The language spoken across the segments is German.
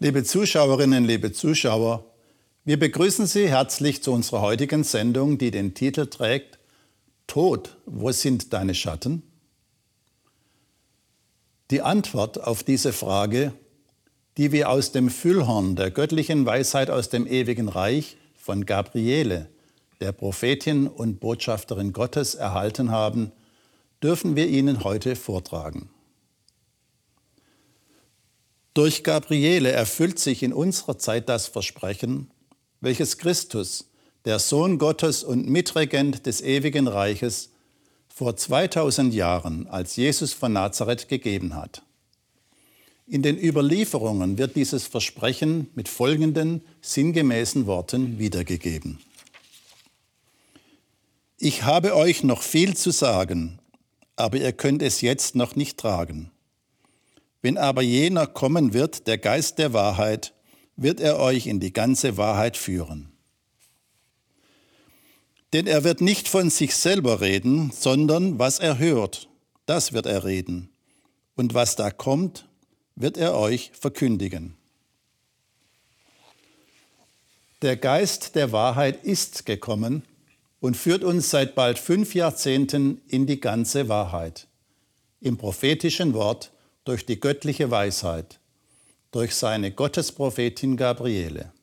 Liebe Zuschauerinnen, liebe Zuschauer, wir begrüßen Sie herzlich zu unserer heutigen Sendung, die den Titel trägt: Tod, wo sind deine Schatten? Die Antwort auf diese Frage, die wir aus dem Füllhorn der göttlichen Weisheit aus dem ewigen Reich von Gabriele, der Prophetin und Botschafterin Gottes, erhalten haben, dürfen wir Ihnen heute vortragen. Durch Gabriele erfüllt sich in unserer Zeit das Versprechen, welches Christus, der Sohn Gottes und Mitregent des ewigen Reiches, vor 2000 Jahren als Jesus von Nazareth gegeben hat. In den Überlieferungen wird dieses Versprechen mit folgenden sinngemäßen Worten wiedergegeben. Ich habe euch noch viel zu sagen, aber ihr könnt es jetzt noch nicht tragen. Wenn aber jener kommen wird, der Geist der Wahrheit, wird er euch in die ganze Wahrheit führen. Denn er wird nicht von sich selber reden, sondern was er hört, das wird er reden. Und was da kommt, wird er euch verkündigen. Der Geist der Wahrheit ist gekommen und führt uns seit bald 5 Jahrzehnten in die ganze Wahrheit. Im prophetischen Wort, durch die göttliche Weisheit, durch seine Gottesprophetin Gabriele.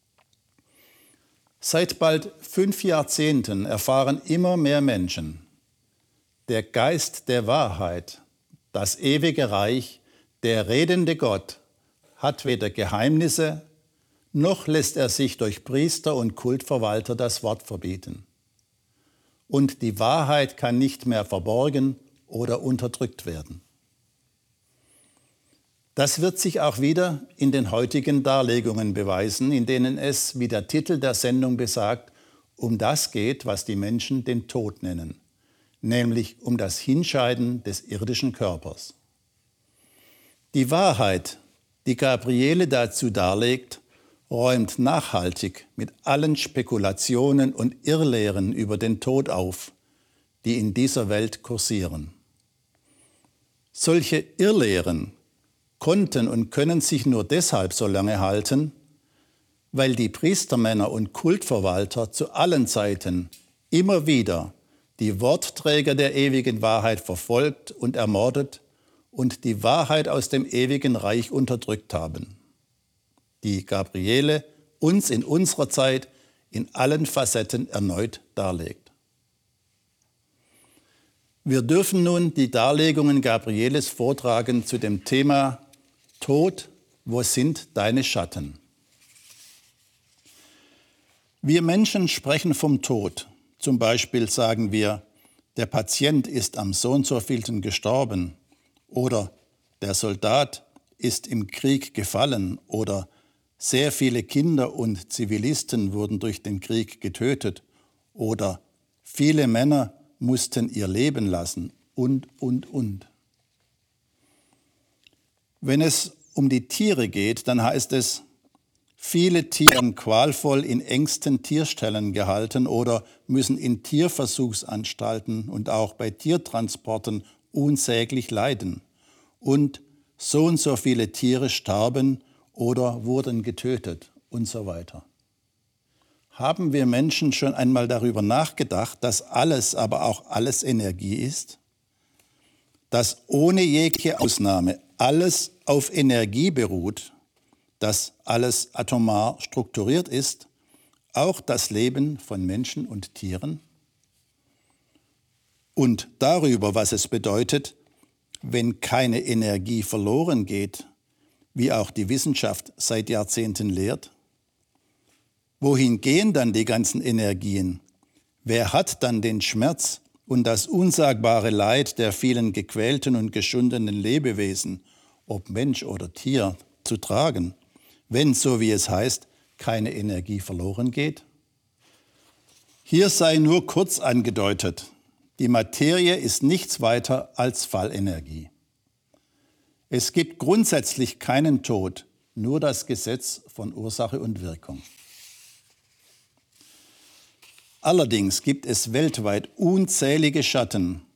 Seit bald 5 Jahrzehnten erfahren immer mehr Menschen: Der Geist der Wahrheit, das ewige Reich, der redende Gott, hat weder Geheimnisse, noch lässt er sich durch Priester und Kultverwalter das Wort verbieten. Und die Wahrheit kann nicht mehr verborgen oder unterdrückt werden. Das wird sich auch wieder in den heutigen Darlegungen beweisen, in denen es, wie der Titel der Sendung besagt, um das geht, was die Menschen den Tod nennen, nämlich um das Hinscheiden des irdischen Körpers. Die Wahrheit, die Gabriele dazu darlegt, räumt nachhaltig mit allen Spekulationen und Irrlehren über den Tod auf, die in dieser Welt kursieren. Solche Irrlehren konnten und können sich nur deshalb so lange halten, weil die Priestermänner und Kultverwalter zu allen Zeiten immer wieder die Wortträger der ewigen Wahrheit verfolgt und ermordet und die Wahrheit aus dem ewigen Reich unterdrückt haben, die Gabriele uns in unserer Zeit in allen Facetten erneut darlegt. Wir dürfen nun die Darlegungen Gabrieles vortragen zu dem Thema Tod, wo sind deine Schatten? Wir Menschen sprechen vom Tod. Zum Beispiel sagen wir, der Patient ist am soundsovielten gestorben oder der Soldat ist im Krieg gefallen oder sehr viele Kinder und Zivilisten wurden durch den Krieg getötet oder viele Männer mussten ihr Leben lassen und. Wenn es um die Tiere geht, dann heißt es, viele Tiere werden qualvoll in engsten Tierställen gehalten oder müssen in Tierversuchsanstalten und auch bei Tiertransporten unsäglich leiden. Und so viele Tiere starben oder wurden getötet und so weiter. Haben wir Menschen schon einmal darüber nachgedacht, dass alles, aber auch alles Energie ist? Dass ohne jegliche Ausnahme alles auf Energie beruht, dass alles atomar strukturiert ist, auch das Leben von Menschen und Tieren? Und darüber, was es bedeutet, wenn keine Energie verloren geht, wie auch die Wissenschaft seit Jahrzehnten lehrt? Wohin gehen dann die ganzen Energien? Wer hat dann den Schmerz und das unsagbare Leid der vielen gequälten und geschundenen Lebewesen, ob Mensch oder Tier, zu tragen, wenn, so wie es heißt, keine Energie verloren geht? Hier sei nur kurz angedeutet, die Materie ist nichts weiter als Fallenergie. Es gibt grundsätzlich keinen Tod, nur das Gesetz von Ursache und Wirkung. Allerdings gibt es weltweit unzählige Schatten,